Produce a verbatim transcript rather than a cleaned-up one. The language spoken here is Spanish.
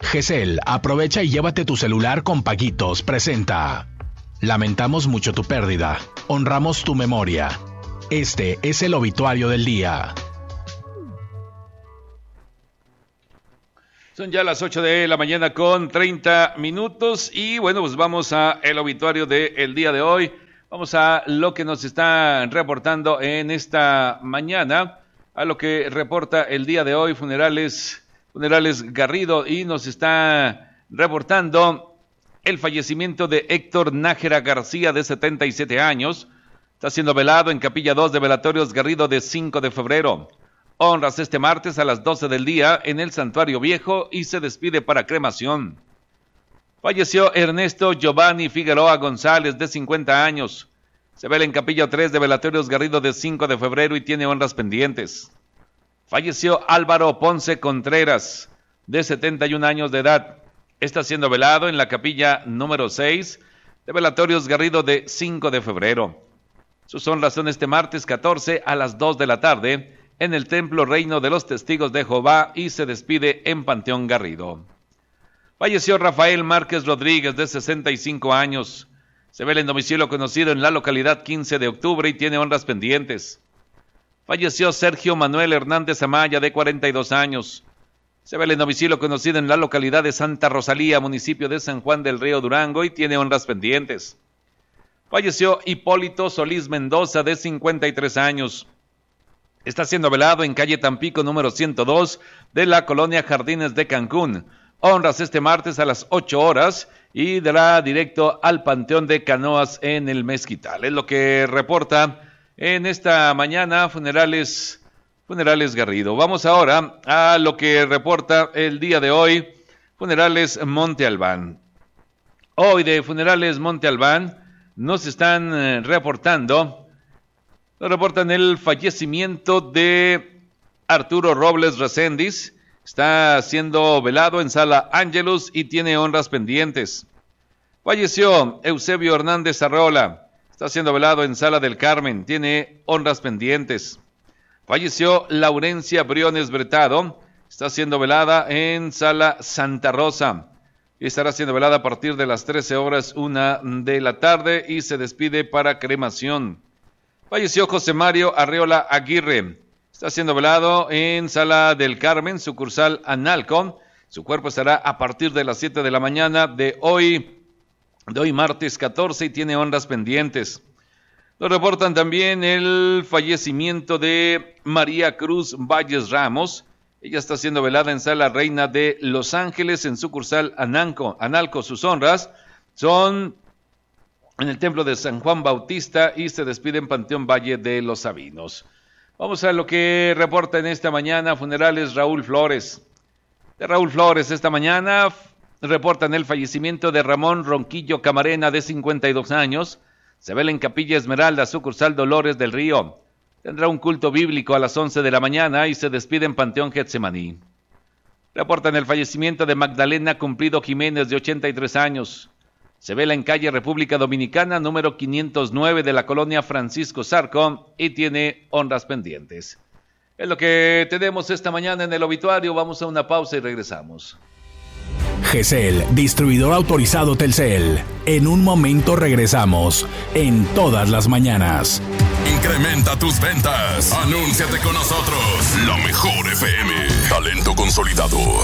G C L, aprovecha y llévate tu celular con Paguitos, presenta. Lamentamos mucho tu pérdida, honramos tu memoria. Este es el obituario del día. Son ya las ocho de la mañana con treinta minutos y bueno, pues vamos a el obituario del día de hoy. Vamos a lo que nos están reportando en esta mañana, a lo que reporta el día de hoy Funerales, Funerales Garrido, y nos está reportando el fallecimiento de Héctor Nájera García, de setenta y siete años. Está siendo velado en Capilla dos de Velatorios Garrido de cinco de febrero. Honras este martes a las doce del día en el Santuario Viejo y se despide para cremación. Falleció Ernesto Giovanni Figueroa González, de cincuenta años. Se vela en Capilla tres de Velatorios Garrido de cinco de febrero y tiene honras pendientes. Falleció Álvaro Ponce Contreras, de setenta y un años de edad. Está siendo velado en la Capilla número seis de Velatorios Garrido de cinco de febrero. Sus honras son este martes catorce a las dos de la tarde en el Templo Reino de los Testigos de Jehová y se despide en Panteón Garrido. Falleció Rafael Márquez Rodríguez, de sesenta y cinco años. Se vela en domicilio conocido en la localidad quince de octubre y tiene honras pendientes. Falleció Sergio Manuel Hernández Amaya, de cuarenta y dos años. Se vela en domicilio conocido en la localidad de Santa Rosalía, municipio de San Juan del Río Durango, y tiene honras pendientes. Falleció Hipólito Solís Mendoza, de cincuenta y tres años. Está siendo velado en calle Tampico número ciento dos de la colonia Jardines de Cancún. Honras este martes a las ocho horas y dará directo al Panteón de Canoas en el Mezquital. Es lo que reporta en esta mañana Funerales, Funerales Garrido. Vamos ahora a lo que reporta el día de hoy Funerales Monte Albán. Hoy de Funerales Monte Albán nos están eh, reportando... Nos reportan el fallecimiento de Arturo Robles Recendis. Está siendo velado en Sala Ángelus y tiene honras pendientes. Falleció Eusebio Hernández Arreola. Está siendo velado en Sala del Carmen. Tiene honras pendientes. Falleció Laurencia Briones Bretado. Está siendo velada en Sala Santa Rosa. Y estará siendo velada a partir de las trece horas, una de la tarde, y se despide para cremación. Falleció José Mario Arreola Aguirre. Está siendo velado en Sala del Carmen, sucursal Analco. Su cuerpo estará a partir de las siete de la mañana de hoy, de hoy martes catorce, y tiene honras pendientes. Nos reportan también el fallecimiento de María Cruz Valles Ramos. Ella está siendo velada en Sala Reina de Los Ángeles, en sucursal Analco. Analco. Sus honras son en el templo de San Juan Bautista y se despide en Panteón Valle de los Sabinos. Vamos a lo que reporta en esta mañana Funerales Raúl Flores. De Raúl Flores esta mañana reportan el fallecimiento de Ramón Ronquillo Camarena, de cincuenta y dos años. Se vela en Capilla Esmeralda, sucursal Dolores del Río. Tendrá un culto bíblico a las once de la mañana y se despide en Panteón Getsemaní. Reportan el fallecimiento de Magdalena Cumplido Jiménez, de ochenta y tres años. Se vela en calle República Dominicana, número quinientos nueve de la colonia Francisco Zarco, y tiene honras pendientes. Es lo que tenemos esta mañana en el obituario. Vamos a una pausa y regresamos. G C L, distribuidor autorizado Telcel. En un momento regresamos, en todas las mañanas. Incrementa tus ventas. Anúnciate con nosotros. La mejor F M. Talento consolidado.